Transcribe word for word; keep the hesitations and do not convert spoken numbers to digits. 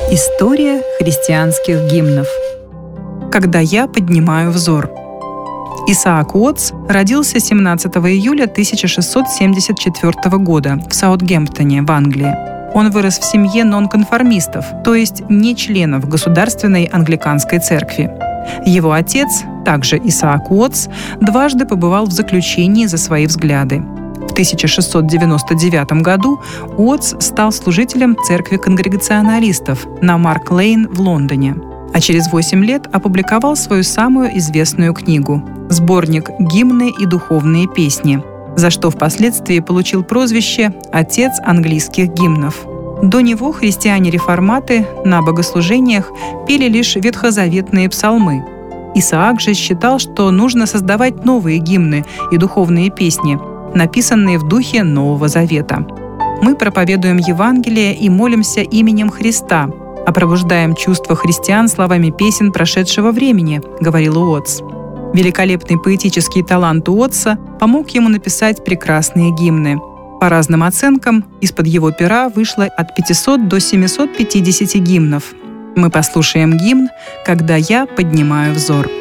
История христианских гимнов. «Когда я поднимаю взор». Исаак Уотс родился семнадцатого июля тысяча шестьсот семьдесят четвёртого года в Саутгемптоне, в Англии. Он вырос в семье нонконформистов, то есть не членов Государственной англиканской церкви. Его отец, также Исаак Уотс, дважды побывал в заключении за свои взгляды. В тысяча шестьсот девяносто девятом году Уотс стал служителем церкви конгрегационалистов на Марк-Лейн в Лондоне, а через восемь лет опубликовал свою самую известную книгу – сборник «Гимны и духовные песни», за что впоследствии получил прозвище «Отец английских гимнов». До него христиане-реформаты на богослужениях пели лишь ветхозаветные псалмы. Исаак же считал, что нужно создавать новые гимны и духовные песни, написанные в духе Нового Завета. Мы проповедуем Евангелие и молимся именем Христа, а пробуждаем чувства христиан словами песен прошедшего времени, говорил Уотс. Великолепный поэтический талант Уотса помог ему написать прекрасные гимны. По разным оценкам, из-под его пера вышло от пятисот до семисот пятидесяти гимнов. Мы послушаем гимн «Когда я поднимаю взор».